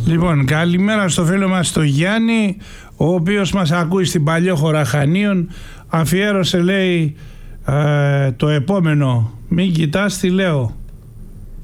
Λοιπόν, καλημέρα στο φίλο μας το Γιάννη, ο οποίος μας ακούει στην Παλιόχώρα Χανίων. Αφιέρωσε, λέει, το επόμενο «Μην κοιτάς τι λέω».